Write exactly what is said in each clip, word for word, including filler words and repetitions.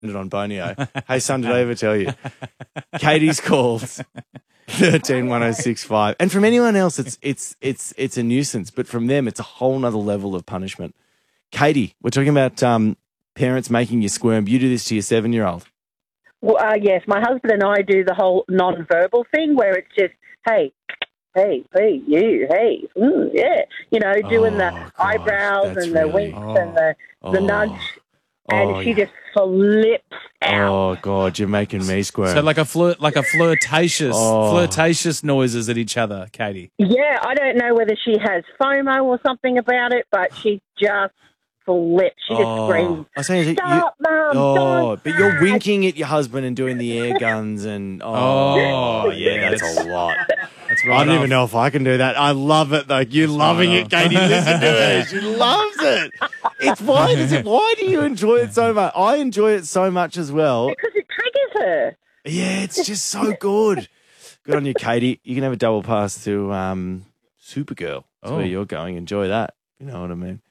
it on Bonio. Hey, son, did I ever tell you? Katie's called thirteen one oh six five. And from anyone else, it's it's it's it's a nuisance. But from them, it's a whole nother level of punishment. Katie, we're talking about um, parents making you squirm. You do this to your seven-year-old. Well, uh, yes, my husband and I do the whole non-verbal thing where it's just, hey, hey, hey, you, hey, mm, yeah. You know, doing Oh, the gosh, eyebrows that's and the really- winks and the, the Oh. nudge. And Oh, she yeah. just flips out. Oh, God, you're making me squirm. So like a flirt, like a flirtatious, Oh. flirtatious noises at each other, Katie. Yeah, I don't know whether she has FOMO or something about it, but she just flips. She just Oh. screams, I was saying, you- stop, Mum, Oh, don't but you're touch." winking at your husband and doing the air guns and oh, Oh, yeah, that's a lot. That's right. I don't off. even know if I can do that. I love it though. You're loving right it, Katie. Listen to her. She loves it. It's why does it? Why do you enjoy it so much? I enjoy it so much as well. Because it triggers her. Yeah, it's just so good. Good on you, Katie. You can have a double pass to um, Supergirl. That's Oh. where you're going. Enjoy that. You know what I mean?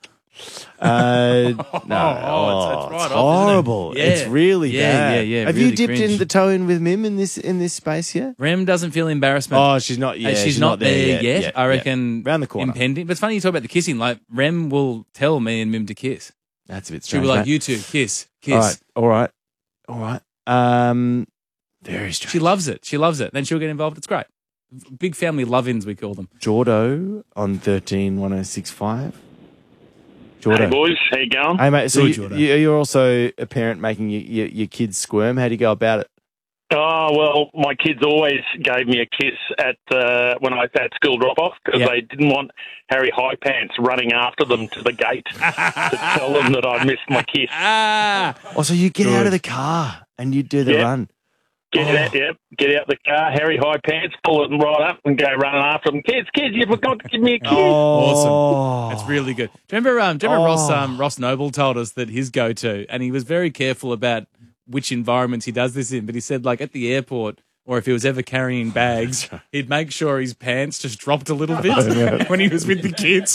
Uh, no, Oh, it's- it's oh, right it's off, isn't it? horrible. Yeah. It's really Yeah, bad. yeah, yeah, Have really you dipped cringe. in the toe in with Mim in this in this space yet? Rem doesn't feel embarrassment. Oh, she's not. Uh, Yeah, she's, not, there yet. yet. I Yeah. reckon Round the corner. impending. But it's funny you talk about the kissing. Like Rem will tell me and Mim to kiss. That's a bit She'll strange. be like, mate. "You two, kiss, kiss." All right, all right, all right. Um, very strange. She loves it. She loves it. Then she'll get involved. It's great. Big family love-ins, we call them. Jordo on thirteen one oh six five. Jordo. Hey, boys. How you going? Hey, mate. So Good, you, Jordo. you, you're also a parent making your, your, your kids squirm. How do you go about it? Oh, well, my kids always gave me a kiss at uh, when I was at school drop-off because Yep. they didn't want Harry High Pants running after them to the gate to tell them that I missed my kiss. Ah, Oh, so you get Good. out of the car and you do the Yeah. run. Get Oh. out, yep, get out the car, Harry High Pants, pull it right up and go running after them. Kids, kids, you forgot to give me a kiss. Awesome. That's really good. Do you remember, um, do you remember Oh. Ross, um, Ross Noble told us that his go-to, and he was very careful about which environments he does this in, but he said, like, at the airport or if he was ever carrying bags, he'd make sure his pants just dropped a little bit when he was with the kids.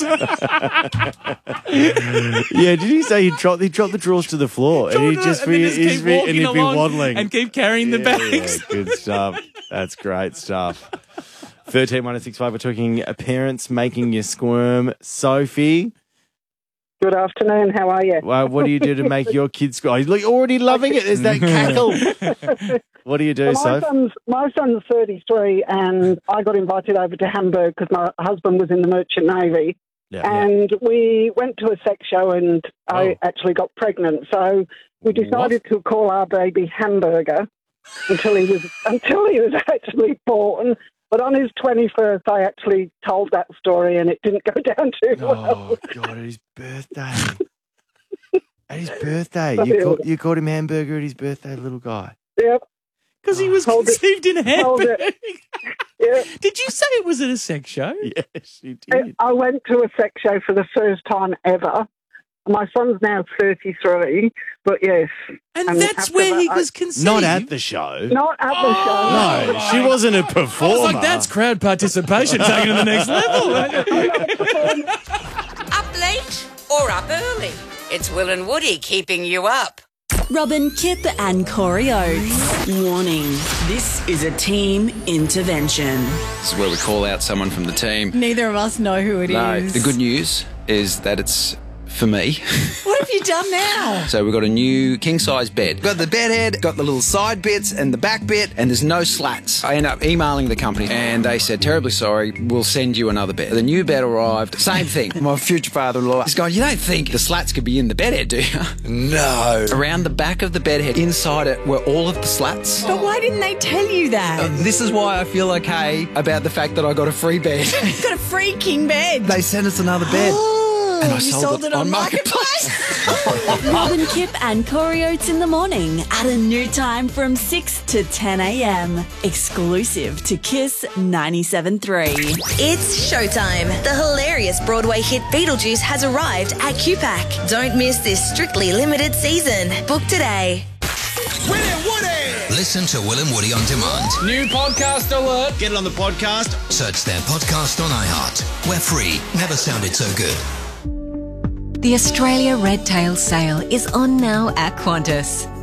Yeah, did he say he dropped he dropped the drawers to the floor and he just and then be just he's keep be- and walking he'd be along waddling and keep carrying the Yeah, bags. good stuff. That's great stuff. Thirteen one oh six five. We're talking uh, parents making you squirm. Sophie, Good afternoon. How are you? well, what do you do to make your kids squirm? You're already loving it. There's that cackle. What do you do, So my Soph? son's my son's thirty-three, and I got invited over to Hamburg because my husband was in the Merchant Navy, Yeah. and we went to a sex show, and Oh. I actually got pregnant. So we decided to call our baby Hamburger until he was until he was actually born. But on his twenty-first, I actually told that story, and it didn't go down too well. Oh God! At his birthday. At his birthday, you called you called him Hamburger at his birthday, little guy. Yep. Because he was Hold it. conceived in Hold Hamburg. it. Yeah. Did you say it was at a sex show? Yes, he I did. I went to a sex show for the first time ever. My son's now thirty-three, but yes. And, And that's after where that, he I- was conceived. Not at the show. Not at the Oh, show. No, she wasn't a performer. I was like, that's crowd participation taken to the next level. Up late or up early? It's Will and Woody keeping you up. Robin, Kip and Corey Oates. Warning, this is a team intervention. This is where we call out someone from the team. Neither of us know who it is. No, the good news is that it's for me. What have you done now? So we've got a new king-size bed. Got the bed head, got the little side bits and the back bit, and there's no slats. I end up emailing the company, and they said, terribly sorry, we'll send you another bed. The new bed arrived, same thing. My future father-in-law is going, you don't think the slats could be in the bed head, do you? No. Around the back of the bed head, inside it, were all of the slats. But why didn't they tell you that? This is why I feel okay about the fact that I got a free bed. You've got a free king bed. They sent us another bed. And I you sold, sold it, it on on Marketplace. Robin, Kip and Corey Oates in the morning at a new time from six to ten a.m. Exclusive to Kiss ninety-seven point three. It's showtime. The hilarious Broadway hit Beetlejuice has arrived at Q PAC. Don't miss this strictly limited season. Book today. Will and Woody! Listen to Will and Woody on demand. New podcast alert. Get it on the podcast. Search their podcast on iHeart. We're free. Never sounded so good. The Australia Red Tail sale is on now at Qantas.